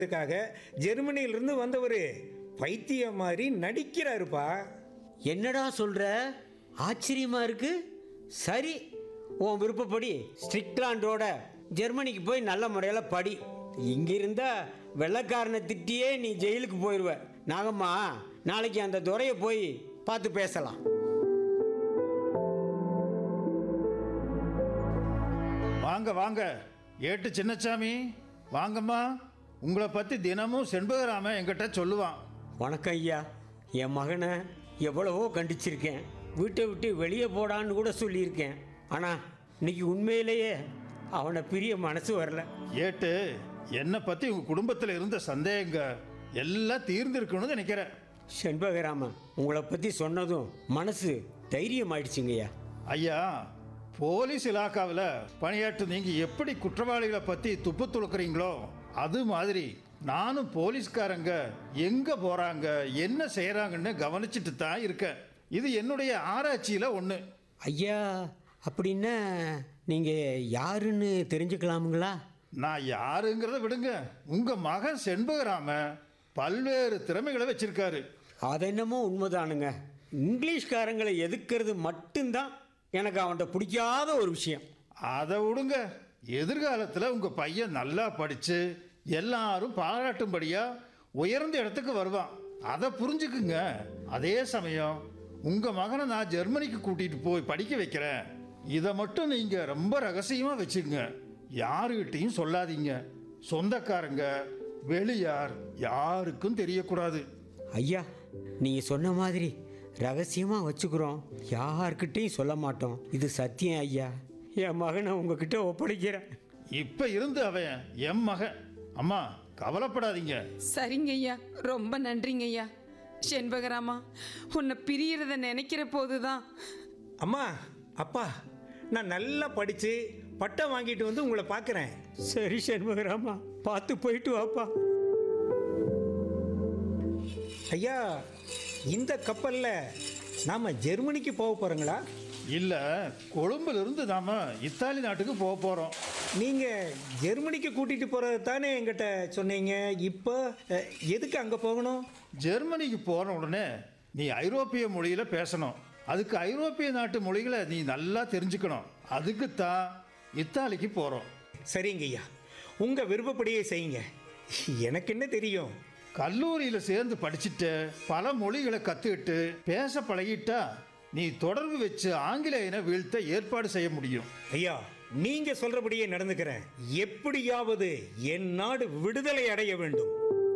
இதுக்காக ஜெர்மனியிலிருந்து வந்தவர் பைத்தியம் மாதிரி நடிக்கிறாருப்பா. என்னடா சொல்ற? ஆச்சரியமா இருக்கு. சரி, உன் விருப்பப்படி ஸ்ட்ரிக்லாண்டோட ஜெர்மனிக்கு போய் நல்ல முறையில் படி. இங்கிருந்தா வெள்ளைக்காரனை திட்டியே நீ ஜெயிலுக்கு போயிடுவ. நாகம்மா, நாளைக்கு அந்த துறையை போய் பார்த்து பேசலாம். வாங்க வாங்க, ஏட்டு சின்னசாமி வாங்கம்மா. உங்களை பற்றி தினமும் செண்பகராமன் என்கிட்ட சொல்லுவான். வணக்கம் ஐயா. என் மகனை எவ்வளவோ கண்டிச்சிருக்கேன், வீட்டை விட்டு வெளியே போடான்னு கூட சொல்லியிருக்கேன். ஆனால் இன்னைக்கு உண்மையிலேயே அவனை பிரிய மனசு வரல. ஏட்டு, என்னை பற்றி உங்கள் குடும்பத்தில் இருந்த சந்தேகங்க எல்லாம் தீர்ந்திருக்கணும்னு நினைக்கிறேன். செண்பகராமன் உங்களை பற்றி சொன்னதும் மனசு தைரியம் ஆயிடுச்சுங்கய்யா. ஐயா, போலீஸ் இலாக்காவில் பணியாற்று நீங்கள் எப்படி குற்றவாளிகளை பற்றி துப்பு துளுக்குறீங்களோ அது மாதிரி நானும் போலீஸ்காரங்க எங்கே போகிறாங்க என்ன செய்கிறாங்கன்னு கவனிச்சுட்டு தான் இருக்கேன். இது என்னுடைய ஆராய்ச்சியில் ஒன்று. ஐயா, அப்படின்னா நீங்கள் யாருன்னு தெரிஞ்சுக்கலாமுங்களா? நான் யாருங்கிறத விடுங்க, உங்கள் மகன் செண்பகராமன் பல்வேறு திறமைகளை வச்சிருக்காரு. அது என்னமோ உண்மைதானுங்க. இங்கிலீஷ்காரங்களை எதுக்கிறது மட்டும்தான் எனக்கு அவன்கிட்ட பிடிக்காத ஒரு விஷயம். அதை விடுங்க, எதிர்காலத்தில் உங்கள் பையன் நல்லா படித்து எல்லாரும் பாராட்டும்படியாக உயர்ந்த இடத்துக்கு வருவான். அதை புரிஞ்சுக்குங்க. அதே சமயம் உங்கள் மகனை நான் ஜெர்மனிக்கு கூட்டிகிட்டு போய் படிக்க வைக்கிறேன். இதை மட்டும் நீங்கள் ரொம்ப ரகசியமாக வச்சுக்கங்க. யாருக்கிட்டையும் சொல்லாதீங்க. சொந்தக்காரங்க, வெளியார் யாருக்கும் தெரியக்கூடாது. ஐயா, நீங்கள் சொன்ன மாதிரி ரகசியமாக வச்சுக்கிறோம், யார்கிட்டையும் சொல்ல மாட்டோம். இது சத்தியம் ஐயா. என் மகனை உங்ககிட்ட ஒப்படைக்கிறேன். இப்போ இருந்து அவன் என் மகன். அம்மா, கவலைப்படாதீங்க. சரிங்க ஐயா, ரொம்ப நன்றிங்க ஐயா. செண்பகராமா, உன்னை பிரியறத நினைக்கிற போதுதான். அம்மா, அப்பா, நான் நல்லா படித்து பட்டம் வாங்கிட்டு வந்து உங்களை பார்க்குறேன். சரி செண்பகராமா, பார்த்து போயிட்டு வாப்பா. ஐயா, இந்த கப்பலில் நாம் ஜெர்மனிக்கு போக போகிறோங்களா? இல்லை, கொழும்புலேருந்து நாம் இத்தாலி நாட்டுக்கு போக போகிறோம். நீங்கள் ஜெர்மனிக்கு கூட்டிகிட்டு போகிறது தானே என்கிட்ட சொன்னீங்க. இப்போ எதுக்கு அங்கே போகணும்? ஜெர்மனிக்கு போன உடனே நீ ஐரோப்பிய மொழியில் பேசணும். அதுக்கு ஐரோப்பிய நாட்டு மொழிகளை நீ நல்லா தெரிஞ்சுக்கணும். அதுக்குத்தான் இத்தாலிக்கு போகிறோம். சரிங்க ஐயா, உங்கள் விருப்பப்படியே செய்யுங்க. எனக்கு என்ன தெரியும்? கல்லூரியில் சேர்ந்து படிச்சுட்டு பல மொழிகளை கற்றுக்கிட்டு பேச பழகிட்டா நீ தொடர்பு வச்சு ஆங்கிலேயனை வீழ்த்த ஏற்பாடு செய்ய முடியும். ஐயா, நீங்கள் சொல்கிறபடியே நடந்துக்கிறேன். எப்படியாவது என் நாடு விடுதலை அடைய வேண்டும்.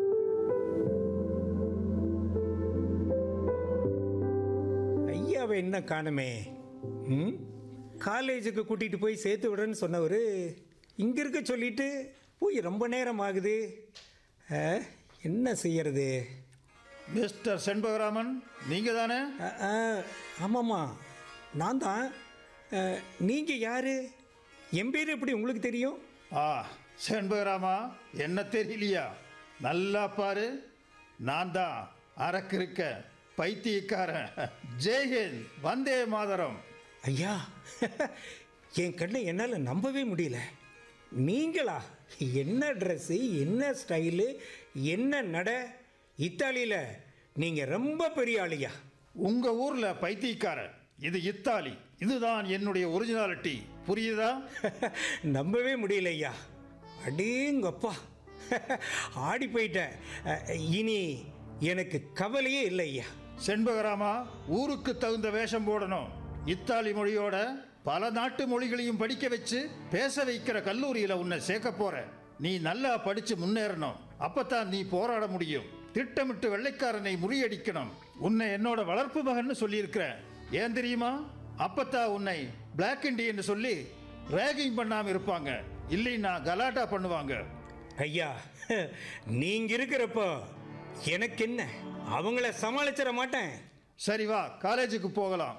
ஐயாவை என்ன காணுமே? காலேஜுக்கு கூட்டிகிட்டு போய் சேர்த்து விடுறேன்னு சொன்னவர் இங்கே இருக்க சொல்லிட்டு போய் ரொம்ப நேரம் ஆகுது. என்ன செய்யறது? மிஸ்டர் செண்பகராமன், நீங்கள் தானே? ஆமாம்மா, நான் தான். நீங்கள் யார்? என் பேர் எப்படி உங்களுக்கு தெரியும்? செண்பகராமா, என்ன தெரியலையா? நல்லா பாரு, நான் தான் அரக்கிருக்க பைத்தியக்காரன். ஜெய்ஹிந்த், வந்தே மாதரம். ஐயா, என் கண்ணை என்னால் நம்பவே முடியல. நீங்களா? என்ன ட்ரெஸ்ஸு, என்ன ஸ்டைலு, என்ன நட! இத்தாலியில் நீங்கள் ரொம்ப பெரிய ஆளியா. உங்கள் ஊரில் பைத்தியக்காரன், இது இத்தாலி. இதுதான் என்னுடைய ஒரிஜினாலிட்டி. புரியுதா? நம்பவே முடியல ஐயா. அடேங்கப்பா, ஆடி போயிட்டேன். இனி எனக்கு கவலையே இல்லை ஐயா. செண்பகராமா, ஊருக்கு தகுந்த வேஷம் போடணும். இத்தாலி மொழியோட பல நாட்டு மொழிகளையும் படிக்க வச்சு பேச வைக்கிற கல்லூரியில் உன்னை சேர்க்க போற. நீ நல்லா படிச்சு முன்னேறணும். அப்பத்தான் நீ போராட முடியும். திட்டமிட்டு வெள்ளைக்காரனை முறியடிக்கணும். உன்னை என்னோட வளர்ப்பு மகன் சொல்லியிருக்கிறேன். ஏன் தெரியுமா? அப்பத்தான் உன்னை பிளாக் இண்டியன் சொல்லி ரேகிங் பண்ணாம இருப்பாங்க. இல்லைன்னா கலாட்டா பண்ணுவாங்க. ஐயா, நீங்க இருக்கிறப்போ எனக்கு என்ன, அவங்கள சமாளிச்சிட மாட்டேன். சரி, வா, காலேஜுக்கு போகலாம்.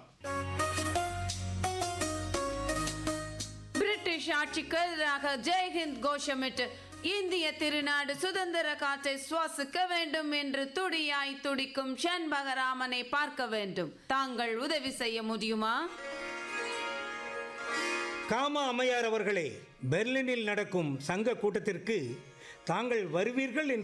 பிரிட்டிஷ் ஆட்சிக்கு எதிராக ஜெய்ஹிந்த் கோஷமிட்டு இந்திய திருநாடு சுதந்திர காற்றை சுவாசிக்க வேண்டும் என்று துடியாய் துடிக்கும் செண்பகராமனை பார்க்க வேண்டும். தாங்கள் உதவி செய்ய முடியுமா? காமா அம்மையார் அவர்களே, பெர்லினில் நடக்கும் சங்க கூட்டத்திற்கு தாங்கள் வருவீர்கள் என்று